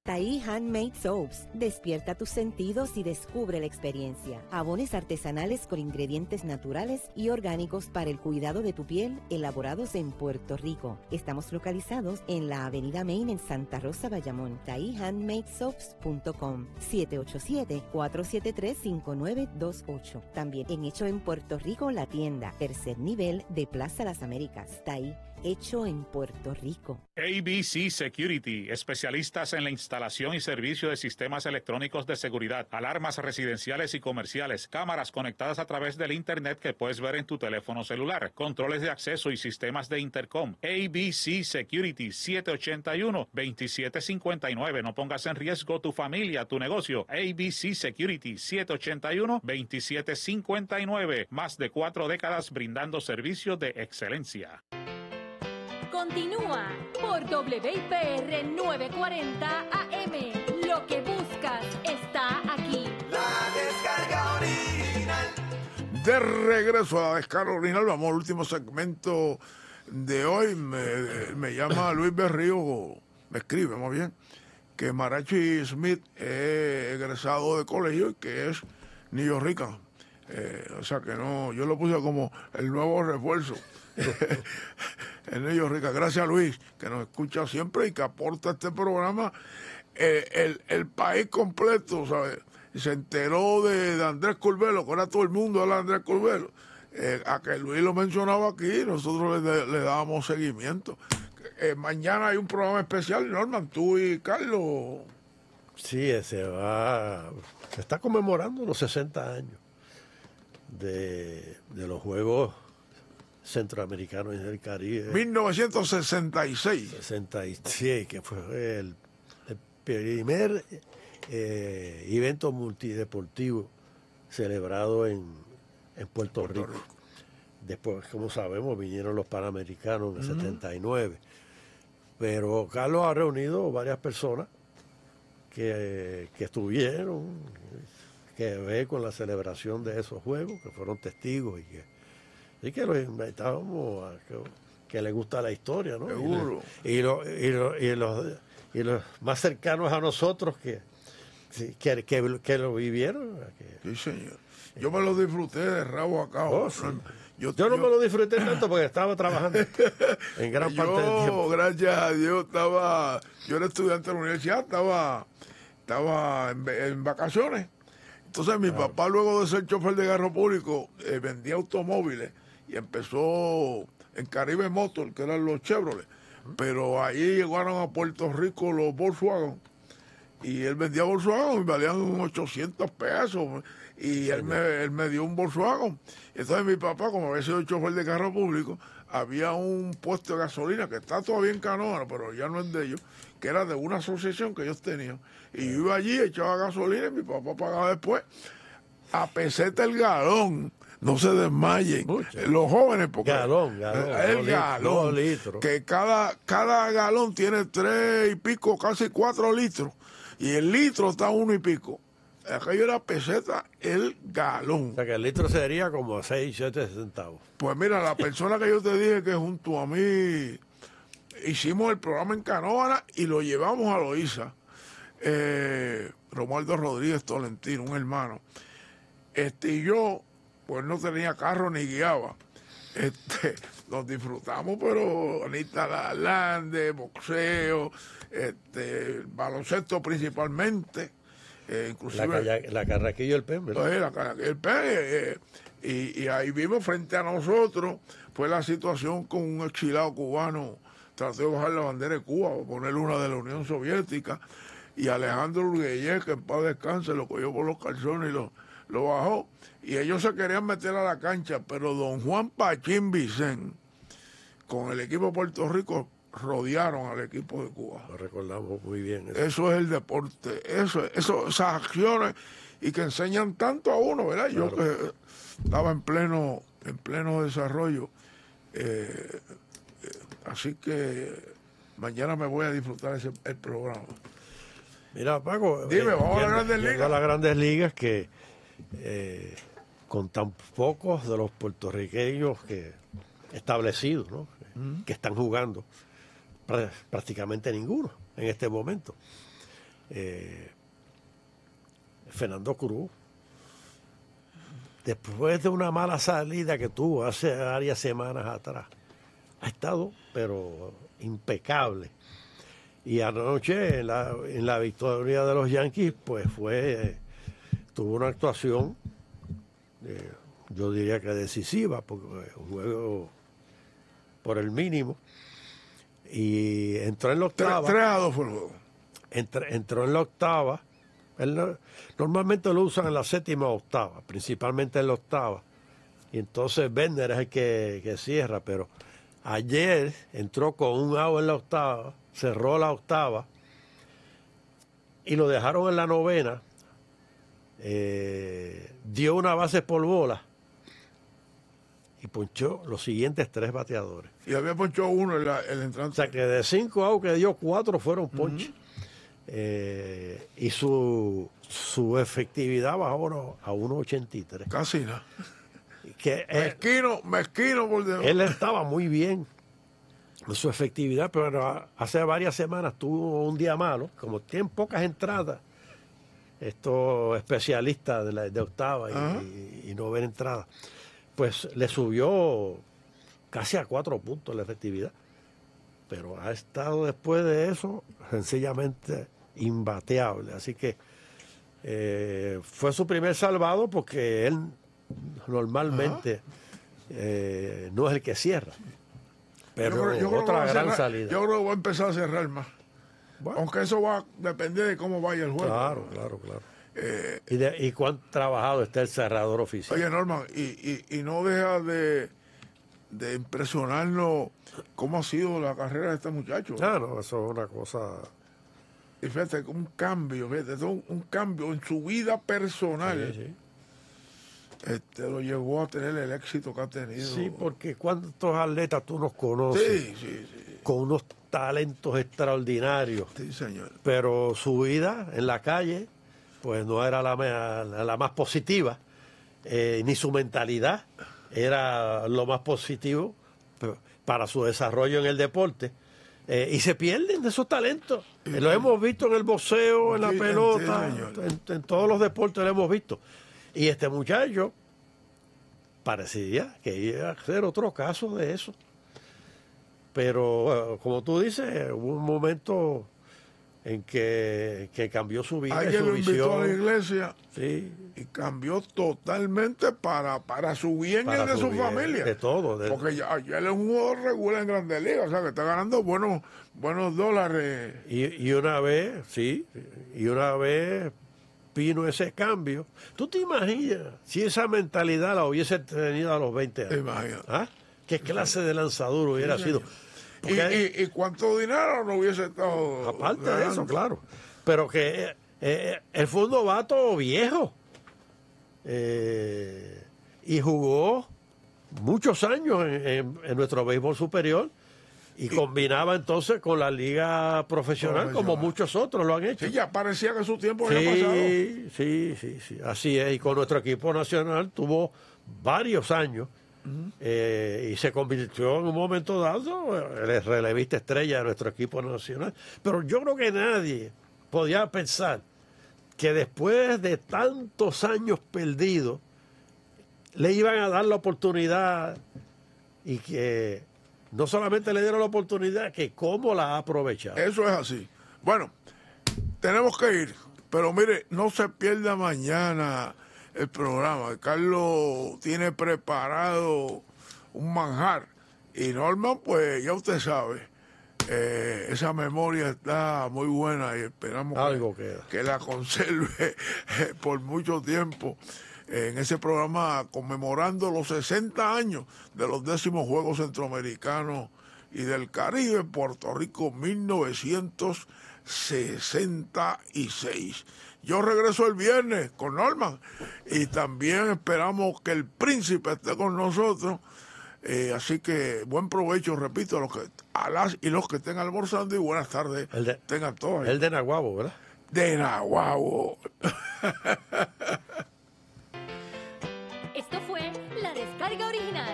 Tahí Handmade Soaps. Despierta tus sentidos y descubre la experiencia. Jabones artesanales con ingredientes naturales y orgánicos para el cuidado de tu piel, elaborados en Puerto Rico. Estamos localizados en la Avenida Main en Santa Rosa, Bayamón. TahíHandmadeSoaps.com 787-473-5928. También en Hecho en Puerto Rico, la tienda, tercer nivel de Plaza Las Américas. Tahí, hecho en Puerto Rico. ABC Security, especialistas en la instalación y servicio de sistemas electrónicos de seguridad, alarmas residenciales y comerciales, cámaras conectadas a través del Internet que puedes ver en tu teléfono celular, controles de acceso y sistemas de intercom. ABC Security, 781-2759. No pongas en riesgo tu familia, tu negocio. ABC Security, 781-2759. Más de 4 décadas brindando servicios de excelencia. Continúa por WIPR 940 AM. Lo que buscas está aquí. La descarga original. De regreso a la descarga original, vamos al último segmento de hoy. Me llama Luis Berrío, me escribe más bien, que Marachi Smith es egresado de colegio y que es New Rican. O sea que no, yo lo puse como el nuevo refuerzo. En ellos, Rica, gracias a Luis, que nos escucha siempre y que aporta a este programa. El país completo, ¿sabes? Se enteró de Andrés Curvelo, que ahora todo el mundo habla de Andrés Curvelo. A que Luis lo mencionaba aquí, nosotros le dábamos seguimiento. Mañana hay un programa especial, Norman, tú y Carlos. Sí, se está conmemorando los 60 años de los Juegos Centroamericanos y del Caribe. 1966. 66, que fue el primer evento multideportivo celebrado en Puerto Rico. Después, como sabemos, vinieron los Panamericanos en el 79. Pero Carlos ha reunido varias personas que estuvieron, que ver con la celebración de esos juegos, que fueron testigos y que los invitábamos a que les gusta la historia, ¿no? Seguro. Y los más cercanos a nosotros que lo vivieron. Sí, señor. Yo me lo disfruté de rabo a cabo. Sí. Yo no me lo disfruté tanto porque estaba trabajando en gran parte del tiempo. Gracias a Dios, yo era estudiante de la universidad, estaba en vacaciones. Entonces mi papá, luego de ser chofer de carro público, vendía automóviles y empezó en Caribe Motor, que eran los Chevrolet. Pero ahí llegaron a Puerto Rico los Volkswagen. Y él vendía Volkswagen y valían 800 pesos. Y él me dio un Volkswagen. Entonces mi papá, como había sido chofer de carro público, había un puesto de gasolina que está todavía en Canóvana, pero ya no es de ellos, que era de una asociación que ellos tenían. Y yo iba allí, echaba gasolina y mi papá pagaba después a peseta el galón. No se desmayen. Los jóvenes, porque galón, el galón, litros. Que cada galón tiene 3 y pico, casi 4 litros. Y el litro está a 1 y pico. Aquello era peseta el galón. O sea que el litro sería como 6, 7 centavos. Pues mira, la persona que yo te dije que junto a mí hicimos el programa en Canóvana y lo llevamos a Loíza. Romualdo Rodríguez Tolentino, un hermano. Y yo, pues no tenía carro ni guiaba. Nos disfrutamos, pero Anita Lalande, boxeo, baloncesto principalmente. Inclusive la Carraquillo del Pen, ¿verdad? La Carraquillo del Pen. Y ahí vimos frente a nosotros, fue la situación con un exilado cubano, trató de bajar la bandera de Cuba, poner una de la Unión Soviética, y Alejandro Urguellé, que en paz descanse, lo cogió por los calzones y lo bajó. Y ellos se querían meter a la cancha, pero don Juan Pachín Vicén, con el equipo de Puerto Rico, rodearon al equipo de Cuba. Lo recordamos muy bien. Eso es el deporte, esas acciones, y que enseñan tanto a uno, ¿verdad? Claro. Yo que estaba en pleno desarrollo, así que mañana me voy a disfrutar el programa. Mira, Paco, dime, vamos a las Grandes Ligas. A las Grandes Ligas que con tan pocos de los puertorriqueños que establecidos, ¿no? Que están jugando, prácticamente ninguno en este momento. Fernando Cruz, después de una mala salida que tuvo hace varias semanas atrás, ha estado, pero impecable. Y anoche, en la victoria de los Yankees, pues tuvo una actuación, yo diría que decisiva, porque un juego por el mínimo. Y entró en la octava. 3-2 fue el juego. Entró en la octava. Normalmente lo usan en la séptima o octava, principalmente en la octava. Y entonces Bender es el que cierra, pero ayer entró con un out en la octava, cerró la octava y lo dejaron en la novena. Dio una base por bola y ponchó los siguientes 3 bateadores. Y había ponchado uno el entrante. O sea que de 5 outs que dio, 4 fueron ponches. Y su efectividad bajó a 1.83. Casi nada. Que Mezquino por debajo. él estaba muy bien en su efectividad, pero hace varias semanas tuvo un día malo, como tienen pocas entradas, estos especialistas de octava y novena entrada, pues le subió casi a 4 puntos la efectividad. Pero ha estado después de eso sencillamente imbateable. Así que fue su primer salvado porque él normalmente no es el que cierra. Pero yo creo otra que gran salida. Yo creo que va a empezar a cerrar más. Bueno. Aunque eso va a depender de cómo vaya el juego. Claro. ¿Y cuán trabajado está el cerrador oficial? Oye, Norman, y no deja de impresionarnos cómo ha sido la carrera de este muchacho. Claro, eso es una cosa. Y fíjate, un cambio en su vida personal. Sí. Lo llevó a tener el éxito que ha tenido. Sí, porque cuántos atletas tú nos conoces Sí. con unos talentos extraordinarios. Sí, señor. Pero su vida en la calle, pues no era la más positiva, ni su mentalidad era lo más positivo para su desarrollo en el deporte. Y se pierden de esos talentos. Lo hemos visto en el boxeo, en la pelota, en todos los deportes lo hemos visto. Y este muchacho parecía que iba a ser otro caso de eso. Pero, como tú dices, hubo un momento en que cambió su vida. Alguien lo invitó a la iglesia sí. y cambió totalmente para su bien y el de su familia. De todo. Porque ya él es un jugador regular en Grandes Ligas, o sea que está ganando buenos dólares. Y una vez vino ese cambio. ¿Tú te imaginas si esa mentalidad la hubiese tenido a los 20 años? Imagínate. ¿Ah? ¿Qué clase de lanzador hubiera sido? ¿Y cuánto dinero no hubiese estado? Aparte de eso, claro. Pero que él fue un novato viejo. Y jugó muchos años en nuestro béisbol superior. Y combinaba entonces con la liga profesional, como muchos otros lo han hecho. Sí, ya parecía que su tiempo había pasado. Sí, así es. Y con nuestro equipo nacional tuvo varios años y se convirtió en un momento dado el relevista estrella de nuestro equipo nacional. Pero yo creo que nadie podía pensar que después de tantos años perdidos le iban a dar la oportunidad y que no solamente le dieron la oportunidad, que cómo la ha aprovechado. Eso es así. Bueno, tenemos que ir, pero mire, no se pierda mañana el programa. Carlos tiene preparado un manjar y Norman, pues ya usted sabe, esa memoria está muy buena y esperamos que la conserve por mucho tiempo. En ese programa conmemorando los 60 años de los 10º Juegos Centroamericanos y del Caribe, Puerto Rico 1966. Yo regreso el viernes con Norman y también esperamos que el príncipe esté con nosotros. Así que buen provecho, repito, a las y los que estén almorzando y buenas tardes tengan todos. El de Naguabo, ¿verdad? De Naguabo.